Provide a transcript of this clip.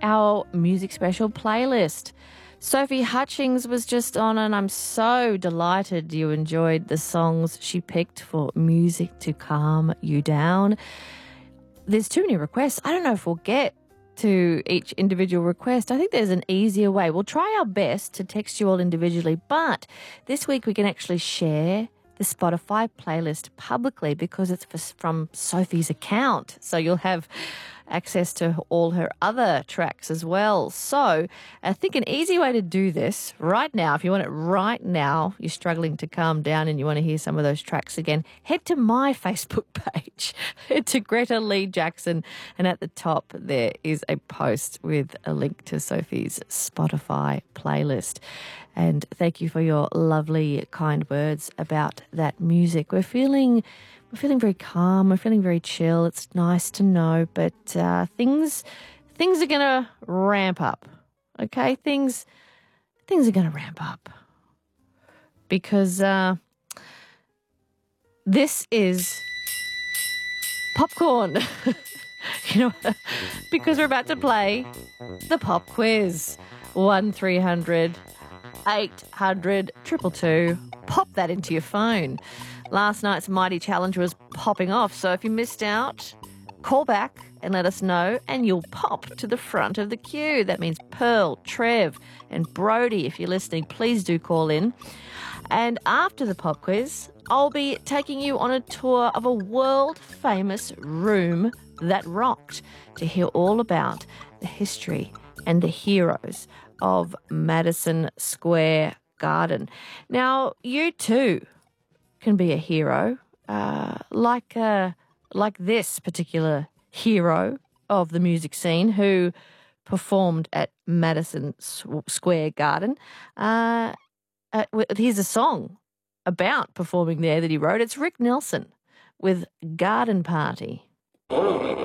our music special playlist. Sophie Hutchings was just on, and I'm so delighted you enjoyed the songs she picked for music to calm you down. There's too many requests. I don't know if we'll get to each individual request. I think there's an easier way. We'll try our best to text you all individually, but this week we can actually share the Spotify playlist publicly because it's from Sophie's account. So you'll have access to all her other tracks as well. So I think an easy way to do this right now, if you want it right now, you're struggling to calm down and you want to hear some of those tracks again, head to my Facebook page, head to Greta Lee Jackson, and at the top there is a post with a link to Sophie's Spotify playlist. And thank you for your lovely, kind words about that music. We're feeling very calm. We're feeling very chill. It's nice to know, but things are going to ramp up. Okay, things are going to ramp up because this is popcorn. Because we're about to play the pop quiz. 1300 800 222. Pop that into your phone. Last night's Mighty Challenge was popping off, so if you missed out, call back and let us know, and you'll pop to the front of the queue. That means Pearl, Trev, and Brody. If you're listening, please do call in. And after the pop quiz, I'll be taking you on a tour of a world-famous room that rocked to hear all about the history and the heroes of Madison Square Garden. Now, you too can be a hero, like this particular hero of the music scene who performed at Madison Square Garden. Here's a song about performing there that he wrote. It's Rick Nelson with Garden Party.